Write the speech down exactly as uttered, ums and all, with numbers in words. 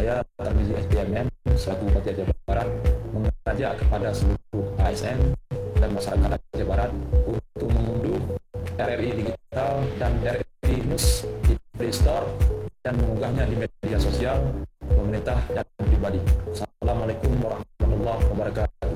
saya Tarmizi S P M M selaku Bupati Aceh Barat mengajak kepada seluruh A S N dan masyarakat Aceh Barat untuk mengunduh R R I Digital dan R R I News di Play Store dan mengunggahnya di media sosial pemerintah dan pribadi. Assalamualaikum warahmatullahi wabarakatuh.